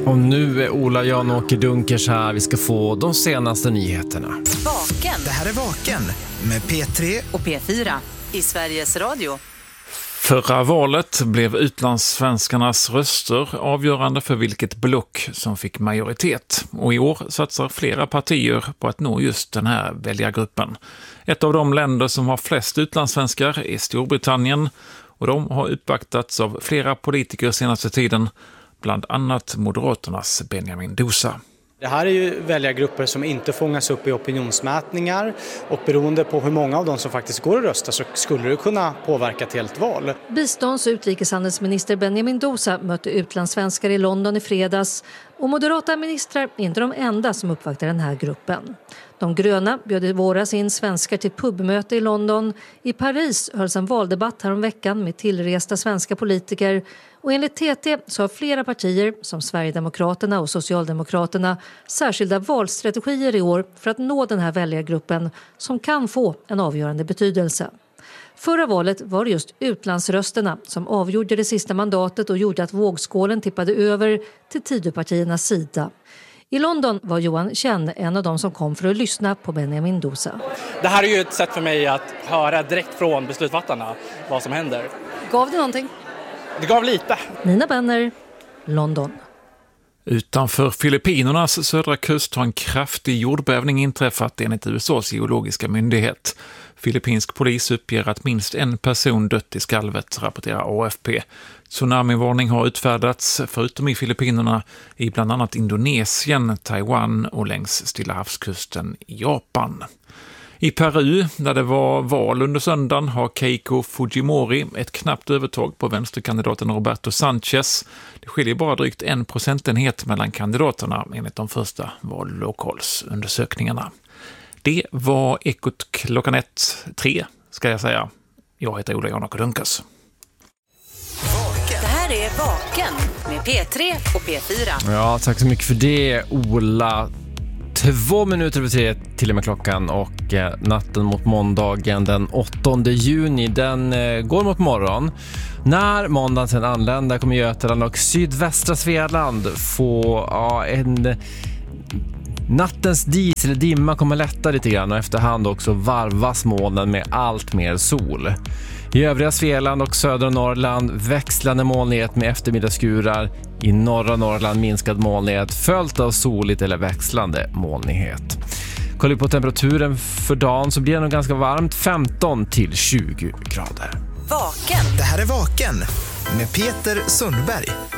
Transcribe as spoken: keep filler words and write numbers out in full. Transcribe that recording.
Och nu är Ola Jan-Åke Dunkers här. Vi ska få de senaste nyheterna. Vaken. Det här är Vaken med P tre och P fyra i Sveriges Radio. Förra valet blev utlandssvenskarnas röster avgörande för vilket block som fick majoritet. Och i år satsar flera partier på att nå just den här väljargruppen. Ett av de länder som har flest utlandssvenskar är Storbritannien. Och de har uppvaktats av flera politiker senaste tiden, bland annat Moderaternas Benjamin Dousa. Det här är ju väljargrupper som inte fångas upp i opinionsmätningar, och beroende på hur många av dem som faktiskt går att rösta så skulle det kunna påverka ett helt val. Bistånds- och utrikeshandelsminister Benjamin Dousa mötte utlandssvenskar i London i fredags, och moderata ministrar är inte de enda som uppvaktar den här gruppen. De gröna bjöd i våras in svenskar till pubmöte i London. I Paris hölls en valdebatt här om veckan med tillresta svenska politiker. Och enligt T T så har flera partier som Sverigedemokraterna och Socialdemokraterna särskilda valstrategier i år för att nå den här väljargruppen som kan få en avgörande betydelse. Förra valet var det just utlandsrösterna som avgjorde det sista mandatet och gjorde att vågskålen tippade över till Tidöpartiernas sida. I London var Johan Chen en av dem som kom för att lyssna på Benjamin Dousa. Det här är ju ett sätt för mig att höra direkt från beslutsfattarna vad som händer. Gav det någonting? Det gav lite. Nina Benner, London. Utanför Filippinernas södra kust har en kraftig jordbävning inträffat enligt U S A:s geologiska myndighet. Filippinsk polis uppger att minst en person dött i skalvet, rapporterar A F P. Tsunamivarning har utfärdats förutom i Filippinerna i bland annat Indonesien, Taiwan och längs Stilla havskusten i Japan. I Peru, där det var val under söndagen, har Keiko Fujimori ett knappt övertag på vänsterkandidaten Roberto Sanchez. Det skiljer bara drygt en procentenhet mellan kandidaterna enligt de första vallokalsundersökningarna. Det var Ekot klockan ett, tre ska jag säga. Jag heter Ola Jan-Åke Dunkers. Det här är Vaken med P tre och P fyra. Ja, tack så mycket för det, Ola. Två minuter över tre till och med klockan, och eh, natten mot måndagen den åttonde juni, den eh, går mot morgon. När måndagen sen anländer kommer Götaland och sydvästra Svealand få ja, en... Nattens dis eller dimma kommer lätta lite grann, och efterhand också varvas molnen med allt mer sol. I övriga Svealand och södra Norrland växlande molnighet med eftermiddagsskurar. I norra Norrland minskad molnighet följt av soligt eller växlande molnighet. Kollar vi på temperaturen för dagen så blir det nog ganska varmt, femton till tjugo grader. Vaken. Det här är Vaken med Peter Sundberg.